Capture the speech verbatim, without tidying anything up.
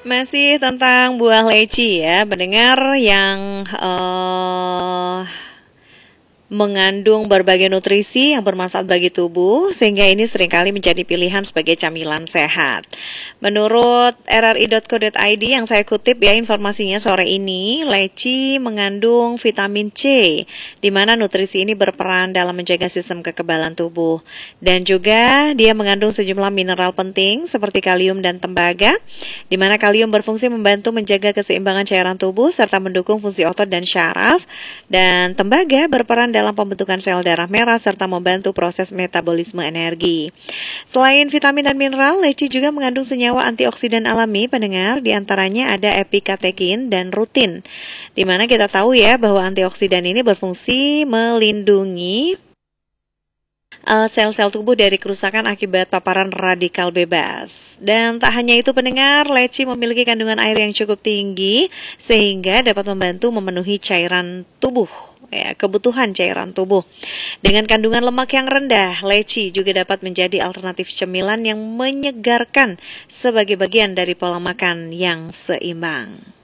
Masih tentang buah leci ya, pendengar yang eh, mengandung berbagai nutrisi yang bermanfaat bagi tubuh, sehingga ini seringkali menjadi pilihan sebagai camilan sehat. Menurut r r i dot co dot i d yang saya kutip ya informasinya sore ini, leci mengandung vitamin C, di mana nutrisi ini berperan dalam menjaga sistem kekebalan tubuh. Dan juga dia mengandung sejumlah mineral penting seperti kalium dan tembaga, di mana kalium berfungsi membantu menjaga keseimbangan cairan tubuh serta mendukung fungsi otot dan syaraf, dan tembaga berperan dalam pembentukan sel darah merah serta membantu proses metabolisme energi. Selain vitamin dan mineral, leci juga mengandung senyawa antioksidan alami, pendengar, diantaranya ada epikatekin dan rutin, di mana kita tahu ya bahwa antioksidan ini berfungsi melindungi sel-sel uh, tubuh dari kerusakan akibat paparan radikal bebas. Dan tak hanya itu pendengar, leci memiliki kandungan air yang cukup tinggi sehingga dapat membantu memenuhi cairan tubuh, ya, kebutuhan cairan tubuh. Dengan kandungan lemak yang rendah, leci juga dapat menjadi alternatif cemilan yang menyegarkan sebagai bagian dari pola makan yang seimbang.